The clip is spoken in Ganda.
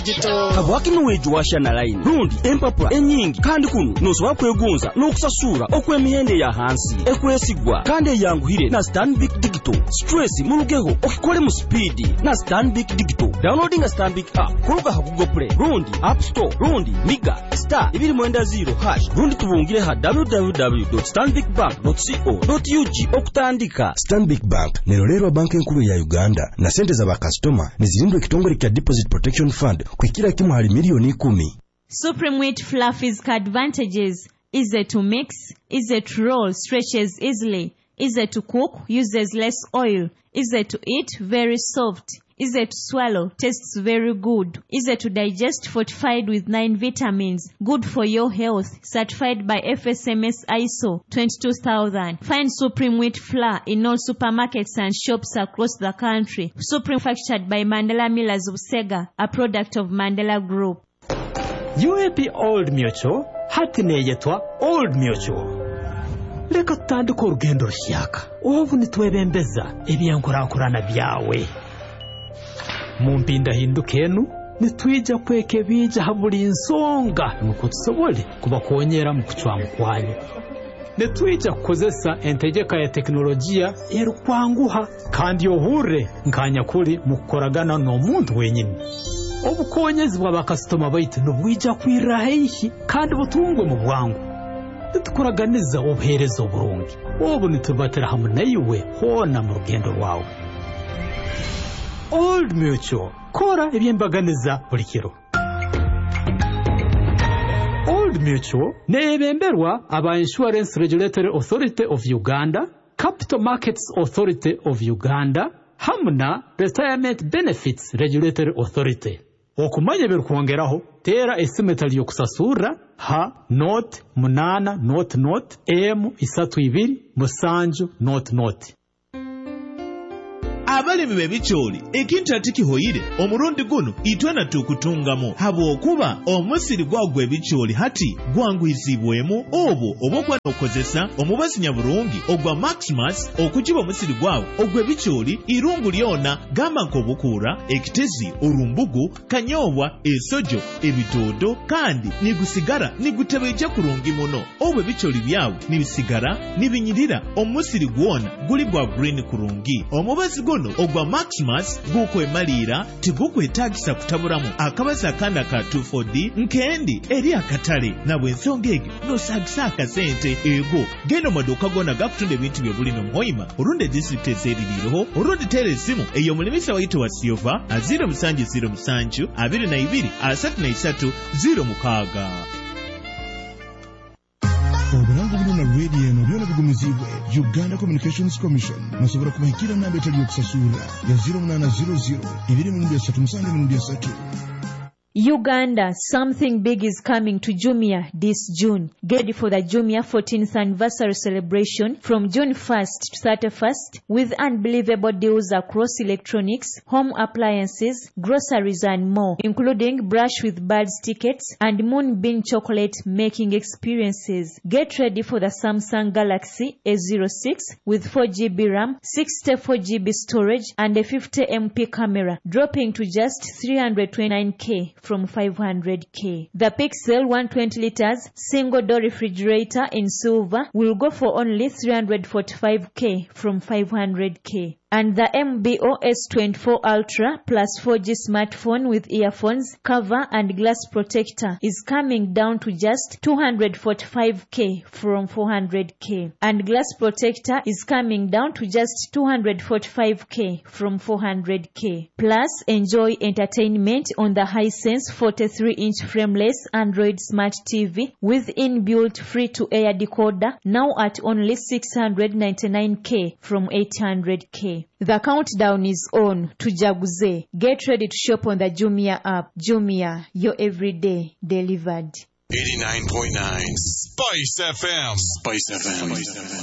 digital. Habwaki nuweju washa na line. Rundi empapula enyingi kandi kuno nosobola kwegonza n'okusasura okw'emihende ya hansi ekwesigwa kandi eyanguhire na Stanbic Digital. Stress mulugeho okikole mu speed na Stanbic Digital. Downloading a Stanbic app kuruga ha Google Play, Rundi App Store, Rundi Miga *2.0# Rundi tubungire ha www.stanbicbank.co.ug okutandika. Stanbic Bank nerolero banki enkulu ya Uganda na sente za bakastoma nizirindwe kitongole kya Deposit Protection Fund kwikira kimu hali milioni 10. Supreme Wheat Flour Physical advantages: easy to mix, easy to roll, stretches easily, easy to cook, uses less oil, easy to eat, very soft, easy to swallow, tastes very good, easy to digest, fortified with 9 vitamins, good for your health, certified by FSMS ISO 22000. Find Supreme Wheat Flour in all supermarkets and shops across the country. Supreme manufactured by Mandela Millers of Sega, a product of Mandela Group. UAP Old Mutual, hati neyetwa Old Mutual. Leka tutandika urugendo rushyaka. Ubu nitwebembeza ebyankurankurana byawe. Mumpinda hindukenu nitwija kweke bija haburi insonga nuko tusobole kubakonyera mu kucwa kwanyu. Nitwija kukozesa entegeka ya teknolojia erukwanguha kandi yohure nkanya kuri mukoragana no muntu wenyine. Obukonyezi bwa bakastoma baitu nubwija kwirahihi kandi butungwe mu bwangu. Nitukoraganiza obuherezo burungi. Obu nitubatera hamwe nayiwe hona mu rugendo rwawe. Old Mutual, kora ebyembaganiza buli kiro. Old Mutual nebemberwa aba Insurance Regulatory Authority of Uganda, Capital Markets Authority of Uganda, hamna Retirement Benefits Regulatory Authority. Okumanya berukwongeraho tera esimetali yokusasura ha note munana note M32 musanju note. Abalimi bebicholi ekintu atikihoyire omurundi guno itwana tukutungamu habo okuba omusiri gwagwe ebicholi hati gwangwizibwemu obokwana okozesa omubazi nyabulungi ogwa Maximus okujiba omusiri gwawo ogwe bicholi irungu lyona gamanko obukura ekitezi urumbugu kanyobwa esojo ebitodo kandi nigusigara nigutebeja kurungi muno obwe bicholi byawe nibisigara nibinyirira omusiri gwona guli gwa green kurungi omubazi gono ogwa Maximus guko emalira tigukwetagisa kutaburamu akabaza akanda ka 24D nkendi eri akatale nabwe ensongege nosagisa akasente ego geno maduka gona gakutunde bintu byobulino muhoima urunde district ezeririroho urundi telesimu eyo mulimisa waito wa Silva 0707 22 33 06. Obulangu buno na radio eno byona bigumizibwe Uganda Communications Commission musobora kubahikira namba etali yokusasura ya 0800 23 Uganda, something big is coming to Jumia this June. Get ready for the Jumia 14th anniversary celebration from June 1st to 31st with unbelievable deals across electronics, home appliances, groceries and more, including Brush with Buds tickets and Moonbeam chocolate making experiences. Get ready for the Samsung Galaxy A06 with 4GB RAM, 64GB storage and a 50MP camera, dropping to just 329k from 500k. The Pixel 120 liters single door refrigerator in silver will go for only 345k from 500k. And the MBO S24 Ultra plus 4G smartphone with earphones, cover and glass protector is coming down to just 245k from 400k. And glass protector is coming down to just 245k from 400k. Plus, enjoy entertainment on the Hisense 43-inch frameless Android Smart TV with inbuilt free-to-air decoder now at only 699k from 800k. The countdown is on to Jaguze. Get ready to shop on the Jumia app. Jumia, your everyday delivered. 89.9 Spice FM. Spice FM.